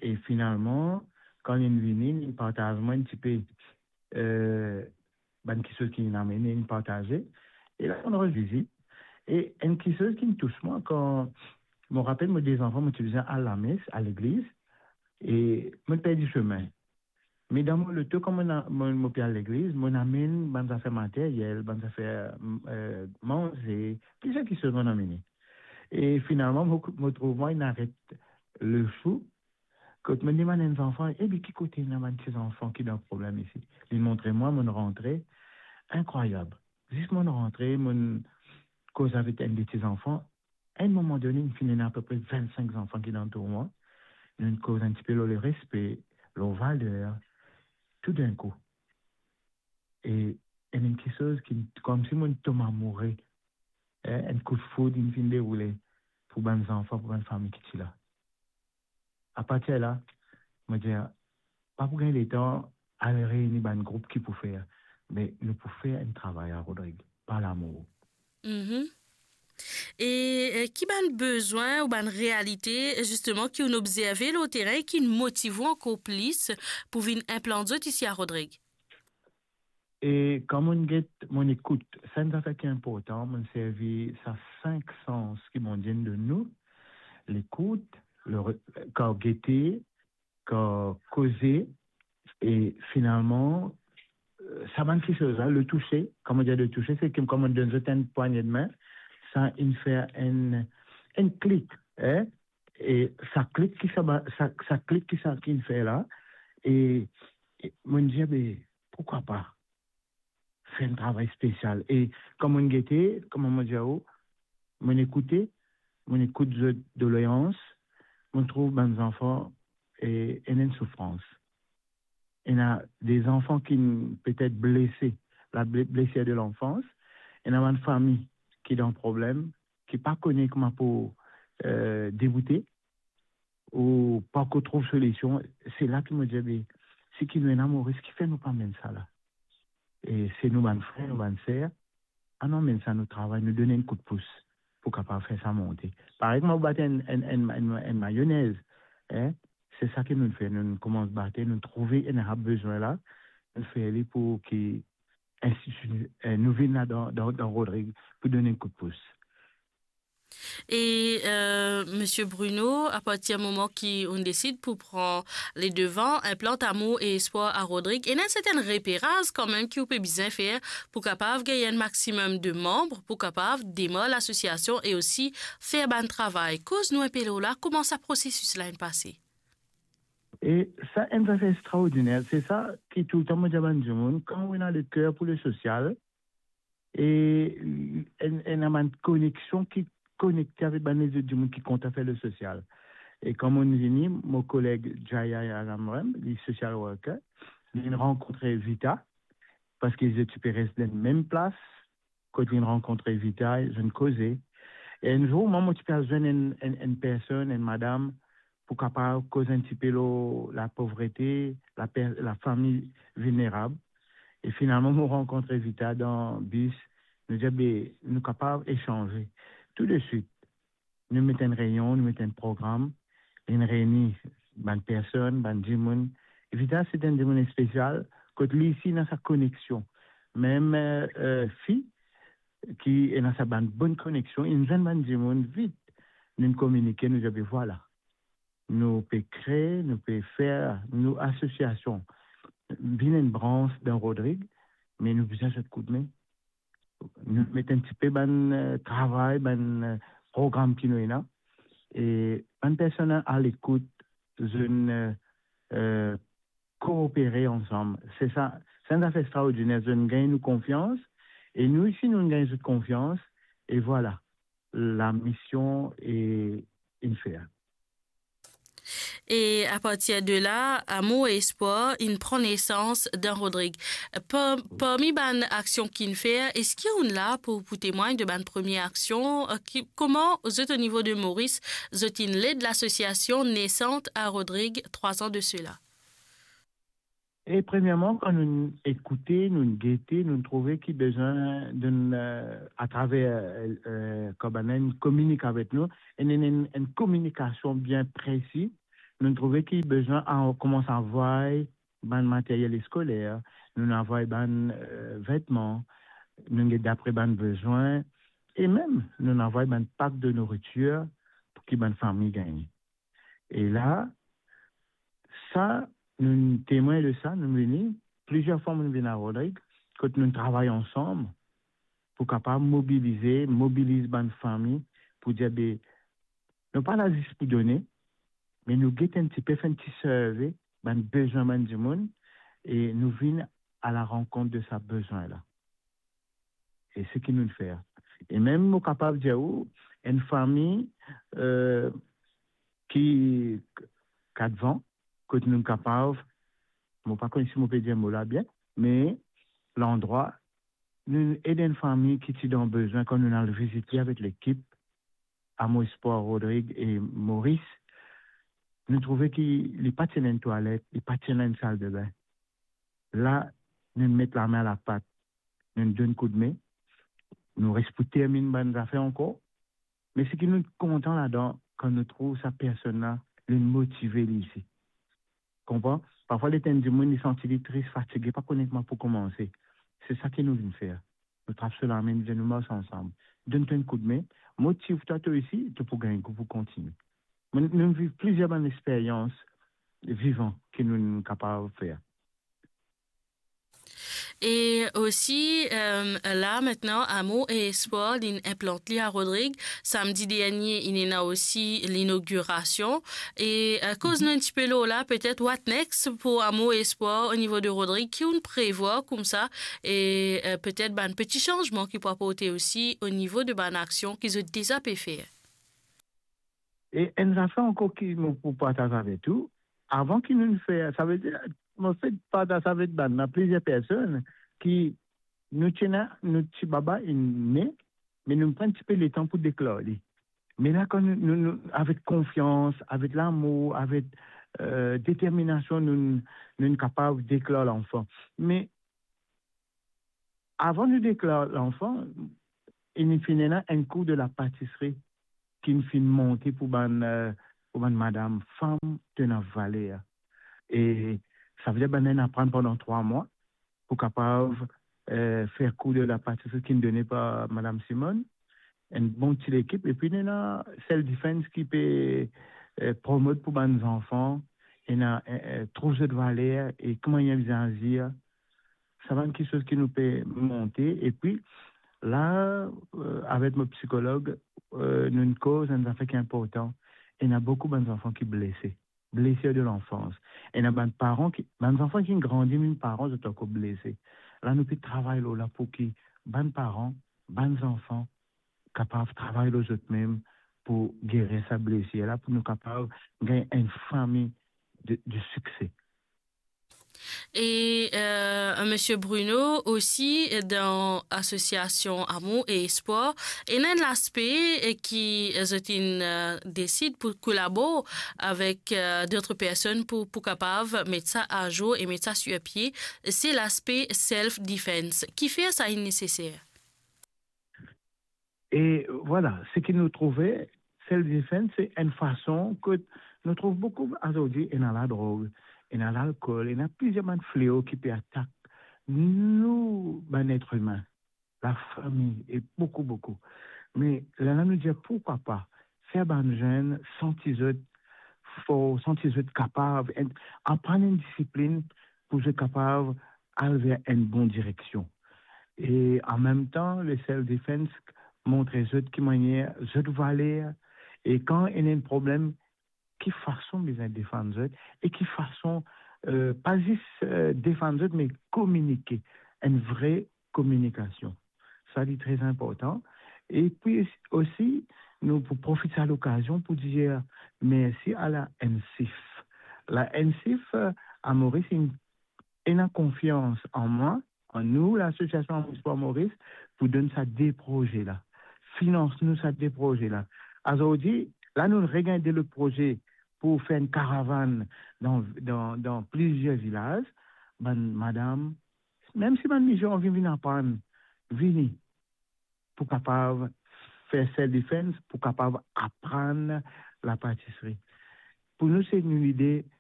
Et finalement, quand il vient, il partage un petit peu quelque chose qui m'amène, il partage. Et là, on revisite. Et une chose qui me touche, moi, quand je me rappelle, moi, des enfants, moi, tu faisais à la messe, à l'église, et moi, je du chemin. Mais dans le temps, comme on à l'église, mon amène, ben, ça fait matériel, ben, ça fait manger, plusieurs qui se vont amener. Et finalement, je trouve, moi, il arrête le chou. Quand je me demande aux enfants, eh bien, qui côté il y a ces enfants qui ont un problème ici? Ils montraient moi mon rentrée, incroyable. Juste mon rentrée, mon cause avec un de ces enfants, à un moment donné, il finit à peu près 25 enfants qui sont autour de moi. Une cause un petit peu le respect, leur valeur, tout d'un coup. Et il y a une petite chose qui, comme si mon Thomas mourait, un coup de foudre, il finit déroulé pour les enfants, pour les familles qui sont là. À partir de là, je me dis, pas pour gagner le temps à réunir un groupe qui peut faire, mais nous pouvons faire un travail à Rodrigue, par l'amour. Mhm. Et qui a besoin ou une réalité justement qui nous observe le terrain et qui nous motive encore plus pour venir implanter ici à Rodrigue. Et comme mon écoute, ça nous a fait important, mon servi, ça 5 sens qui m'ont dit de nous, l'écoute, quand guetter, quand causer, et finalement, ça m'a quelque chose, hein, le toucher, comme on dit le toucher, c'est comme on donne une poignée de main, ça, il fait un clic, hein, et ça clique ça clique qu'il fait là, et moi, je dis, ben, pourquoi pas? Fait un travail spécial. Et comme on guettait, comme on m'a dit, mon écoute de doléance, on trouve dans les enfants et une souffrance. Il y a des enfants qui peut-être blessés, la blessure de l'enfance. Il y a une famille qui a un problème, qui pas connaît comment pour débouter ou pas qu'on trouve solution. C'est là qu'il me dit, ben, si qui nous enamore, ce qui fait nous pas même ça là. Et c'est nous, mes frères, nos sœurs. Ah non, mais ça nous travaille, nous donner un coup de pouce pour capable faire ça monter. Par exemple, on battre une mayonnaise. Hein? C'est ça que nous faisons. Nous commençons à battre, nous trouver un besoin là. Nous faisons pour que nous venions là dans Rodrigue pour donner un coup de pouce. Et Monsieur Bruno, à partir du moment qu'on décide pour prendre les devants, implante amour et espoir à Rodrigue, il y a une certaine repérage quand même qui peut bien faire pour capable gagner un maximum de membres, pour capable démarrer l'association et aussi faire un travail. Cause nous un peu là, comment ça processus là est passé? Et ça, c'est extraordinaire. C'est ça qui tout le temps me demande du monde. Quand on a le cœur pour le social, et on a une connexion qui connecte avec les autres du monde qui compte à faire le social. Et comme on dit, mon collègue Jaya Yalamrem, le social worker, il a rencontré Vita, parce qu'ils étaient restés dans la même place. Quand il a rencontré Vita, ils ont causé. Et un jour, moi, je suis une personne, une madame, pour capable causer un petit peu la pauvreté, la famille vulnérable. Et finalement, nous rencontrons Vita dans le bus. Nous disons, ben, nous sommes capables d'échanger. Tout de suite, nous mettons une réunion, nous mettons un programme, une réunion, une personne, une dimon. Vita, c'est un dimon spécial, quand lui ici, dans sa connexion. Même fille, qui est dans sa bonne connexion, une jeune dimon, vite, nous communiquons, nous disons, voilà, nous pouvons créer, nous pouvons faire nos associations. Bien une branche dans Rodrigue, mais nous faisons ce coup de main. Nous mettons un petit peu de travail, de programme qui nous est là. Et une personne à l'écoute, une coopérer ensemble. C'est ça. C'est un affaire extraordinaire. Nous gagnons confiance. Et nous ici, nous gagnons de confiance. Et voilà. La mission est une faire. Et à partir de là, amour et espoir, il prend naissance dans Rodrigue. Parmi les actions qu'il fait, est-ce qu'il y a là pour témoigner de ma première action? Comment, vous êtes au niveau de Maurice, vous êtes l'aide de l'association naissante à Rodrigue 3 ans de cela? Et premièrement, quand nous écoutons, nous guettons, nous trouvons qu'il y a besoin à travers comme une communique avec nous, une communication bien précise nous trouvons qu'il y a besoin, on commence à voir ban matériel scolaire, nous avons ban vêtements, nous avons d'après ban besoin, et même nous avons ban pack de nourriture pour que ban famille gagne. Et là, ça, nous témoins de ça, nous venons, plusieurs fois nous venons à Rodrigue, quand nous travaillons ensemble, pour capable mobiliser ban famille, pour dire, ben, nous pas là juste pour donner, mais nous guettons un petit peu, fait un petit survey, ban besoin ban du monde, et nous venons à la rencontre de ce besoin-là. Et ce qu'il nous fait. Et même, nous sommes capables de dire, une famille qui, 4 ans, que nous sommes capables, je ne sais pas si je peux dire mot là bien, mais l'endroit, nous aidons une famille qui est dans besoin, quand nous allons visiter avec l'équipe, Amo Espoir, Rodrigue et Maurice, nous trouvons qu'il n'est pas dans une toilette, il n'est pas dans une salle de bain. Là, nous mettons la main à la pâte, nous donnons un coup de main, nous respectons une bonne affaire encore, mais ce qui nous est content là-dedans, quand nous trouvons sa personne-là, nous motiver ici. Comprends? Parfois, les thèmes du monde, ils sont triste, fatigués, pas honnêtement pour commencer. C'est ça qui nous vient faire. Nous travaillons sur la main, nous marchons ensemble. Donne-toi un coup de main, motive-toi toi aussi, tu peux gagner, pour continuer. Nous vivons plusieurs bonnes expériences vivantes que nous sommes capables de faire. Et aussi, là, maintenant, Amo et Espoir, ils implantent à Rodrigue. Samedi dernier, il y en a aussi l'inauguration. Et à cause d'un petit peu là, peut-être, what next pour Amo et Espoir au niveau de Rodrigue, qui on prévoit comme ça, et peut-être un petit changement qui peut apporter aussi au niveau de ban action qu'ils ont déjà pu faire. Et une affaire encore qui nous pour partager avec tout, avant qu'ils nous fassent, ça veut dire, on fait partager avec plusieurs personnes qui nous tiennent, nous petits baba, mais nous prenons un petit peu le temps pour déclarer. Mais là, quand nous avec confiance, avec l'amour, avec détermination, nous sommes capables de déclarer l'enfant. Mais avant de déclarer l'enfant, il nous finit un coup de la pâtisserie qui nous fait monter pour madame femme de la vallée. Et ça veut dire que nous apprendre pendant 3 mois pour capable faire cours de la pâtisserie qui nous donnait par madame Simone. Une bonne petite équipe. Et puis, il y a self-defense qui peut promouvoir pour les enfants. Il y a trop de valeur et comment il y a besoin de dire. Ça va être quelque chose qui nous peut monter. Et puis, là, avec mon psychologue, nous avons une cause, un affaire qui est important. Il y a beaucoup d'enfants qui sont blessés de l'enfance. Il y a des parents qui, des enfants qui grandissent, mais les parents sont encore blessés. Là, nous pouvons travailler là pour que les parents, les enfants, capables de travailler les autres mêmes pour guérir sa blessure, là, pour nous capables de gagner une famille de succès. Et Monsieur Bruno aussi dans l'association Amour et Espoir, il y a un aspect qui décide pour collaborer avec d'autres personnes pour capable mettre ça à jour et mettre ça sur pied. C'est l'aspect self-defense qui fait ça nécessaire. Et voilà, ce que nous trouvons, self-defense, c'est une façon que nous trouvons beaucoup aujourd'hui dans la drogue, dans l'alcool, il y a plusieurs fléaux qui peuvent attaquer nous, ben, être humains, la famille, et beaucoup. Mais là, nous disons pourquoi pas faire des jeunes sentir fort, sentir capable, apprendre une discipline pour être capable d'aller vers une bonne direction. Et en même temps, le self-defense montre les autres qui manière, les autres valeurs. Et quand il y a un problème, qui façon besoin de défendre et qui façon, pas juste défendre, mais communiquer. Une vraie communication. Ça, c'est très important. Et puis aussi, nous pour profiter à l'occasion pour dire merci à la NCIF. La NCIF, à Maurice, elle a confiance en moi, en nous, l'association Espoir Maurice, pour donner ça des projets là. Finance-nous ça des projets là. Aujourd'hui, là, nous regardons le projet pour faire une caravane dans plusieurs villages. Madame, même si madame mission vient venir apprendre, venez pour capable faire self-defense, pour capable apprendre la pâtisserie. pour nous, c'est une idée